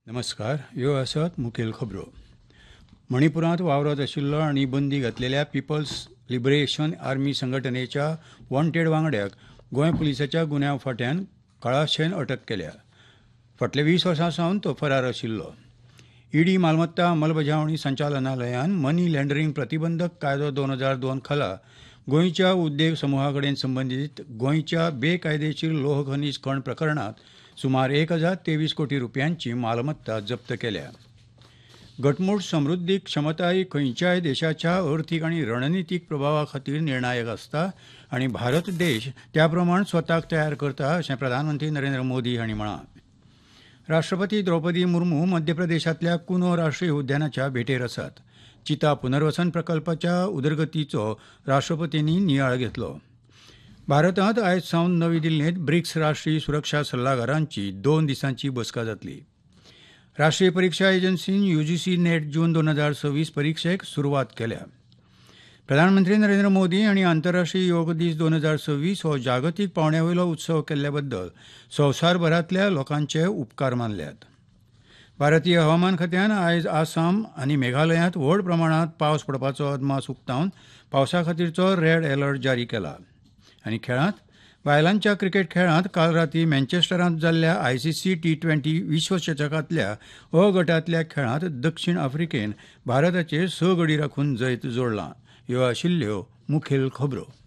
नमस्कार. ह्यो आसात मुखेल खबरो. मणिपुरांत वावरत आशिल्लो आनी बंदी घातलेल्या पीपल्स लिबरेशन आर्मी संघटनेच्या वॉन्टेड वांगड्याक गोंय पुलिसाच्या गुन्यांव फाट्यान कळाशेन अटक केल्या. फाटल्या 20 वर्सां सावन तो फरार आशिल्लो. ईडी मालमत्ता अंमलबजावणी संचालनालयान मनी लॉन्ड्रिंग प्रतिबंधक कायदो 2002 खाला गोंयच्या उद्देग समूहा कडेन संबंदीत गोंयच्या बेकायदेशीर लोह खनिज खण प्रकरणात सुमार 1023 कोटी रुपयांची मालमत्ता जप्त केल्या. घटमूट समृद्धी क्षमताय खंयच्याय देशाच्या अर्थीक आनी रणनितीक प्रभावा खातीर निर्णायक आसता आनी भारत देश त्या प्रमाण स्वताक तयार करता अशें प्रधानमंत्री नरेंद्र मोदी हांणी म्हळां. राष्ट्रपती द्रौपदी मुर्मू मध्य प्रदेशांतल्या कुनो राष्ट्रीय उद्यानाच्या भेटेर आसात. चिता पुनर्वसन प्रकल्पाच्या उदरगतीचो राष्ट्रपतींनी नियाळ घेतलो. भारतांत आयज सावन नवी दिल्लींत ब्रिक्स राष्ट्रीय सुरक्षा सल्लागारांची 2 दिसांची बसका जातली. राष्ट्रीय परीक्षा एजन्सीन यूजीसी नेट जून 2026 परीक्षेक सुरवात केल्या. प्रधानमंत्री नरेंद्र मोदी हांणी आंतरराष्ट्रीय योग दीस 2026 हो जागतीक पावंड्यावयलो उत्सव केल्ले बद्दल संवसारभरांतल्या लोकांचे उपकार मानल्यात. भारतीय हवामान खात्यान आयज आसाम आनी मेघालयांत व्हड प्रमाणांत पावस पडपाचो अदमास उक्तावन पावसा खातीरचो रेड अलर्ट जारी केला. आनी खेळांत बायलांच्या क्रिकेट खेळांत काल रातीं मँचेस्टरांत जाल्ल्या आयसीसी T20 विश्वचषकांतल्या अ गटांतल्या खेळांत दक्षिण आफ्रिकेन भारताचेर 6 गडी राखून जैत जोडलां. ह्यो आशिल्ल्यो मुखेल खबरो.